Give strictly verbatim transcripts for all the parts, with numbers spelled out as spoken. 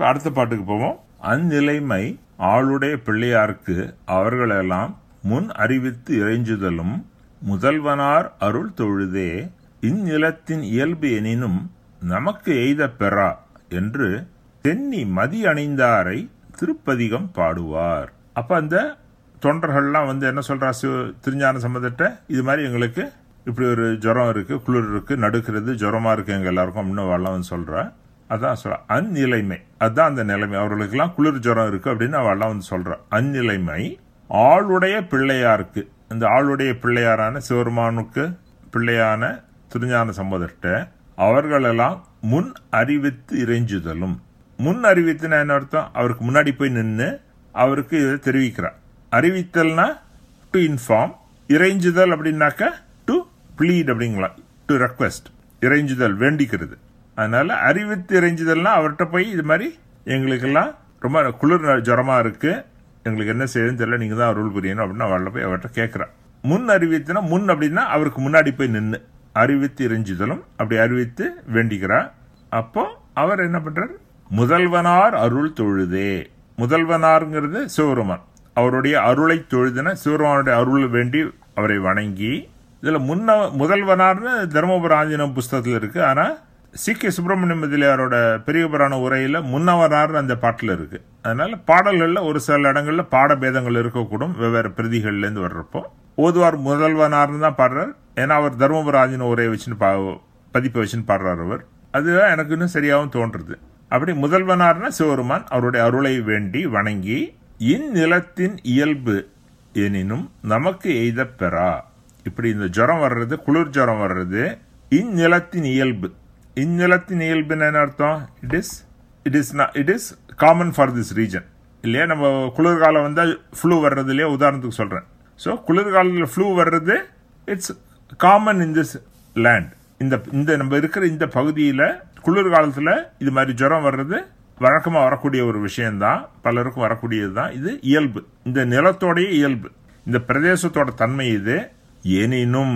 அடுத்த பாட்டுக்கு போவோம். அந்நிலைமை ஆளுடைய பிள்ளையார்க்கு அவர்களெல்லாம் முன் அறிவித்து இறைஞ்சுதலும் முதல்வனார் அருள் தொழுதே இந்நிலத்தின் இயல்பு எனினும் நமக்கு எய்த பெறா என்று தென்னி மதி அணிந்தாரை திருப்பதிகம் பாடுவார். அப்ப அந்த தொண்டர்கள்லாம் வந்து என்ன சொல்றா திருஞான சம்பந்தர்ட்ட, இது மாதிரி எங்களுக்கு இப்படி ஒரு ஜுரம் இருக்கு, குளிர் இருக்கு, நடுக்கிறது, ஜுரமா இருக்கு எங்க எல்லாருக்கும் அப்படின்னு அவெல்லாம் வந்து சொல்றா. அதான் சொல்ற அந்நிலைமை, அதுதான் அந்த நிலைமை. அவர்களுக்கு எல்லாம் குளிர் ஜுரம் இருக்கு அப்படின்னு அவெல்லாம் வந்து சொல்றா. அந்நிலைமை ஆளுடைய பிள்ளையாருக்கு, இந்த ஆளுடைய பிள்ளையாரான சிவருமானுக்கு பிள்ளையான திருஞான சம்பந்தர்ட்ட அவர்களெல்லாம் முன் அறிவித்து இறைஞ்சுதலும். முன் அறிவித்துனா என்ன அர்த்தம்? அவருக்கு முன்னாடி போய் நின்று அவருக்கு இதை தெரிவிக்கிறார். அறிவித்தல்னா டு இன்ஃபார்ம், இறைஞ்சுதல் அப்படின்னாக்க டு ப்ளீட் அப்படிங்களா, டு ரெக்வெஸ்ட். இறைஞ்சுதல் வேண்டிக்கிறது. அதனால அறிவித்து இறைஞ்சுதல்னா அவர்கிட்ட போய் இது மாதிரி எங்களுக்கெல்லாம் ரொம்ப குளிர் ஜுரமா இருக்கு, எங்களுக்கு என்ன செய்யுதுன்னு தெரியல, நீங்க தான் அருள் புரியணும் அப்படின்னு அவர்கிட்ட போய் அவர்கிட்ட கேட்கிறார். முன் அறிவித்துனா முன் அப்படின்னா அவருக்கு முன்னாடி போய் நின்று அறிவித்து இறைஞ்சுதலும், அப்படி அறிவித்து வேண்டிக்கிறார். அப்போ அவர் என்ன பண்றார்? முதல்வனார் அருள் தொழுதே. முதல்வனார்ங்கிறது சிவருமான், அவருடைய அருளை தொழுதுன சிவருமானுடைய அருள் வேண்டி அவரை வணங்கி. இதுல முன்ன முதல்வனார்னு தர்மபுர ஆஞ்சநேயம் புஸ்தகத்தில் இருக்கு. ஆனா சி கே சுப்பிரமணியம் முதலியாரோட பெரிய புராண உரையில முன்னவனார் அந்த பாட்டுல இருக்கு. அதனால பாடல்கள்ல ஒரு சில இடங்கள்ல பாட பேதங்கள் இருக்கக்கூடும், வெவ்வேறு பிரதிகள்ல இருந்து வர்றப்போ. ஓதுவார் முதல்வனார்னு தான் பாடுறார், ஏன்னா அவர் தர்மபுர ஆஞ்சநேய உரையை வச்சுன்னு பதிப்பை வச்சுன்னு பாடுறார் அவர். அதுதான் எனக்கு இன்னும் சரியாகவும் தோன்றுறது. அப்படி முதல்வனார்னா சிவருமான் அவருடைய அருளை வேண்டி வணங்கி இந்நிலத்தின் இயல்பு எனினும் நமக்கு எய்த பெறா. இப்படி இந்த ஜுரம் வர்றது, குளிர் ஜுரம் வர்றது இந்நிலத்தின் இயல்பு. இந்நிலத்தின் இயல்புன்னு என்ன அர்த்தம்? It is it is it is common for this region இல்லையா? நம்ம குளிர்காலம் வந்தா ஃப்ளூ வர்றது இல்லையா, உதாரணத்துக்கு சொல்றேன். ஸோ குளிர்காலத்தில் ஃப்ளூ வர்றது it's common in this land. இந்த இந்த நம்ம இருக்கிற இந்த பகுதியில் குளிர்காலத்தில் இது மாதிரி ஜுரம் வர்றது வழக்கமாக வரக்கூடிய ஒரு விஷயம்தான், பலருக்கும் வரக்கூடியது தான். இது இயல்பு, இந்த நிலத்தோடைய இயல்பு, இந்த பிரதேசத்தோட தன்மை இது. எனினும்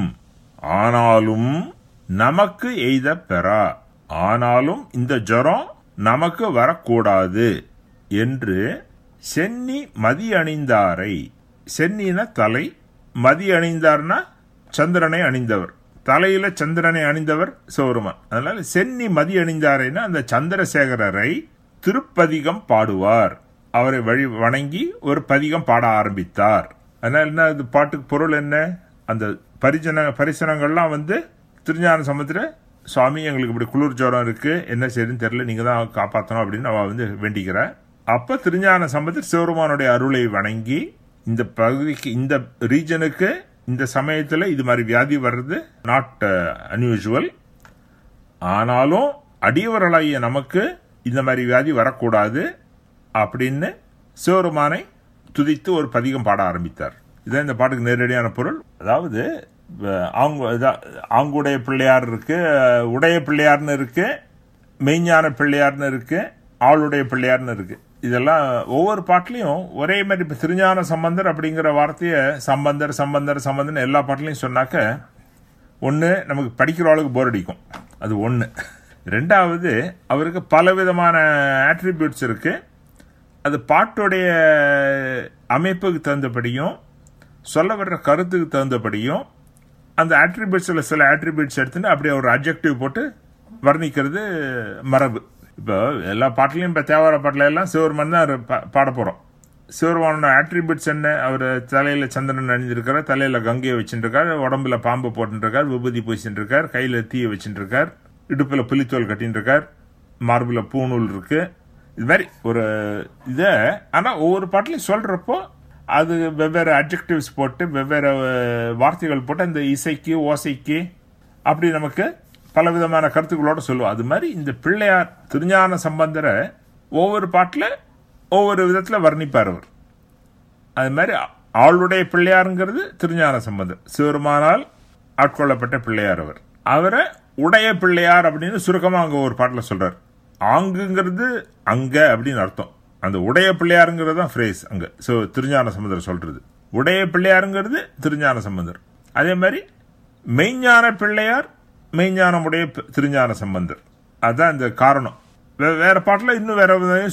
ஆனாலும் நமக்கு எய்த பெறா, ஆனாலும் இந்த ஜுரம் நமக்கு வரக்கூடாது என்று சென்னி மதி அணிந்தாரை. சென்னின தலை, மதி அணிந்தார்னா சந்திரனை அணிந்தவர், தலையில சந்திரனை அணிந்தவர் சிவருமான். அதனால சென்னி மதி அணிந்தாரைன்னா அந்த சந்திரசேகரரை திருப்பதிகம் பாடுவார். அவரை வழி வணங்கி ஒரு பதிகம் பாட ஆரம்பித்தார். அதனால என்ன இது பாட்டுக்கு பொருள் என்ன? அந்த பரிஜன பரிசனங்கள்லாம் வந்து திருஞான சம்பந்தர சுவாமி எங்களுக்கு இப்படி குளிர் ஜுரம் இருக்கு, என்ன செய்யுதுன்னு தெரியல, நீங்க தான் காப்பாற்றணும் அப்படின்னு அவ வந்து வேண்டிக்கிறார். அப்ப திருஞான சம்பந்தர் சிவருமானுடைய அருளை வணங்கி இந்த பகுதிக்கு, இந்த ரீஜனுக்கு இந்த சமயத்தில் இது மாதிரி வியாதி வர்றது நாட் அன்யூஷுவல். ஆனாலும் அடியவர்களாகிய நமக்கு இந்த மாதிரி வியாதி வரக்கூடாது அப்படின்னு சிவருமானை துதித்து ஒரு பதிகம் பாட ஆரம்பித்தார். இதுதான் இந்த பாட்டுக்கு நேரடியான பொருள். அதாவது ஆங்குடைய பிள்ளையார் இருக்கு, உடைய பிள்ளையார்னு இருக்கு, மெய்ஞான பிள்ளையார்னு இருக்கு, ஆளுடைய பிள்ளையார்னு இருக்கு. இதெல்லாம் ஒவ்வொரு பாட்டிலையும் ஒரே மாதிரி. இப்ப திருஞான சம்பந்தர் அப்படிங்கிற வார்த்தைய சம்பந்தர் சம்பந்தர் சம்பந்தர் எல்லா பாட்டிலையும் சொன்னாக்க ஒன்று நமக்கு படிக்கிற ஆளுக்கு போர் அடிக்கும், அது ஒன்று. ரெண்டாவது அவருக்கு பல விதமான ஆட்ரிபியூட்ஸ் இருக்கு. அது பாட்டுடைய அமைப்புக்கு தகுந்தபடியும் சொல்ல வர்ற கருத்துக்கு தகுந்தபடியும் அந்த ஆட்ரிபியூட்ஸில் சில ஆட்ரிபியூட்ஸ் எடுத்துட்டு அப்படியே ஒரு அட்ஜெக்டிவ் போட்டு வர்ணிக்கிறது மரபு. இப்போ எல்லா பாட்டிலையும் இப்போ தேவார பாட்டில எல்லாம் சிவருமான் தான் பாட போகிறோம். சிவருமானோட ஆட்ரிபியூட்ஸ் என்ன? அவர் தலையில் சந்திரன் அணிஞ்சிருக்கார், தலையில் கங்கையை வச்சுருக்கார், உடம்புல பாம்பு போட்டுருக்கார், விபூதி பூசிட்டு இருக்கார், கையில் தீயை வச்சுட்டு இருக்கார், இடுப்பில் புலித்தோல் கட்டின்னு இருக்கார், மார்பில் பூநூல் இருக்கு. இது மாதிரி ஒரு இதை ஆனால் ஒவ்வொரு பாட்டிலையும் சொல்றப்போ அது வெவ்வேறு அட்ஜெக்டிவ்ஸ் போட்டு வெவ்வேறு வார்த்தைகள் போட்டு அந்த இசைக்கு ஓசைக்கு அப்படி நமக்கு பல விதமான கருத்துக்களோட சொல்லுவோம். அது மாதிரி இந்த பிள்ளையார் திருஞான சம்பந்தரை ஒவ்வொரு பாட்டில் ஒவ்வொரு விதத்தில் வர்ணிப்பார் அவர். அது மாதிரி ஆளுடைய பிள்ளையாருங்கிறது திருஞான சம்பந்தர், சிவருமானால் ஆட்கொள்ளப்பட்ட பிள்ளையார் அவர். அவரை உடைய பிள்ளையார் அப்படின்னு சுருக்கமாக அங்கே ஒரு பாட்டில் சொல்றார். ஆங்குங்கிறது அங்க அப்படின்னு அர்த்தம். அந்த உடைய பிள்ளையாருங்கிறது தான் ஃப்ரேஸ் அங்க. ஸோ திருஞான சம்பந்தர் சொல்றது உடைய பிள்ளையாருங்கிறது திருஞான சம்பந்தர். அதே மாதிரி மெய்ஞான பிள்ளையார், மெய்ஞானமுடைய திருஞான சம்பந்தர். அதுதான் இந்த காரணம். வேற பாட்டில் இன்னும் வேற